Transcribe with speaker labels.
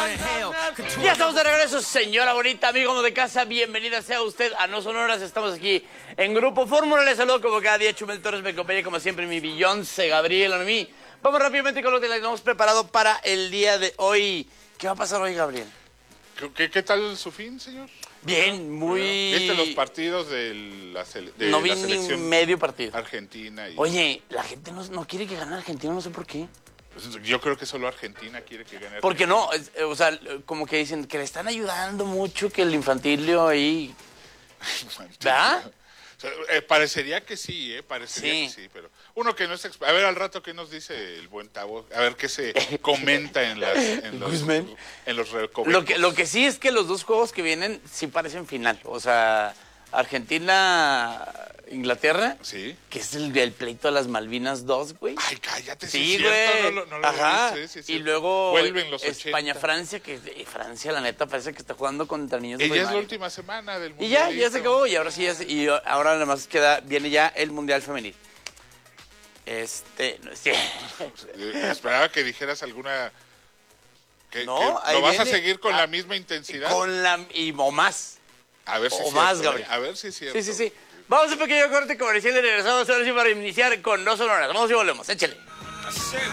Speaker 1: Ya estamos de regreso, señora bonita, amigo de casa, bienvenida sea usted a No Sonoras. Estamos aquí en Grupo Fórmula. Les saludo como cada día, Chumel Torres, me acompaña como siempre mi Beyoncé, Gabriel, a mí. Vamos rápidamente con lo que tenemos preparado para el día de hoy. ¿Qué va a pasar hoy, Gabriel?
Speaker 2: ¿Qué tal su fin, señor?
Speaker 1: Bien, muy...
Speaker 2: ¿Viste los partidos de la
Speaker 1: No vi
Speaker 2: selección
Speaker 1: ni medio partido.
Speaker 2: argentina?
Speaker 1: Oye, la gente no quiere que gane Argentina, no sé por qué.
Speaker 2: Yo creo que solo Argentina quiere que gane.
Speaker 1: Porque no, o sea, como que dicen que le están ayudando mucho, que el infantilio ahí... ¿Verdad?
Speaker 2: O sea, parecería que sí, parecería que sí, pero uno que no es a ver al rato qué nos dice el buen Tavo, a ver qué se comenta en los recovecos.
Speaker 1: Lo que sí es que los dos juegos que vienen sí parecen final, o sea, Argentina-Inglaterra,
Speaker 2: Sí.
Speaker 1: que es el pleito de las Malvinas 2, güey.
Speaker 2: Ay, cállate,
Speaker 1: Sí,
Speaker 2: es
Speaker 1: güey.
Speaker 2: cierto, no lo
Speaker 1: Ajá.
Speaker 2: vi, sí,
Speaker 1: Y luego
Speaker 2: vuelven los 80.
Speaker 1: España-Francia, que Francia, la neta, parece que está jugando contra niños de
Speaker 2: Y ya es la
Speaker 1: primaria.
Speaker 2: última semana del
Speaker 1: Y
Speaker 2: mundial.
Speaker 1: ya se acabó, y ahora sí, y ahora nada más viene ya el Mundial Femenil. No es cierto.
Speaker 2: Esperaba que dijeras alguna...
Speaker 1: No,
Speaker 2: que
Speaker 1: ahí
Speaker 2: ¿Lo vas a
Speaker 1: viene.
Speaker 2: seguir con la misma intensidad?
Speaker 1: O más.
Speaker 2: A ver si
Speaker 1: o
Speaker 2: es
Speaker 1: más,
Speaker 2: cierto,
Speaker 1: Gabriel.
Speaker 2: A ver si es cierto.
Speaker 1: Sí. Vamos a un pequeño corte comercial y regresamos ahora sí para iniciar con No Sonoras. Vamos y volvemos, échale.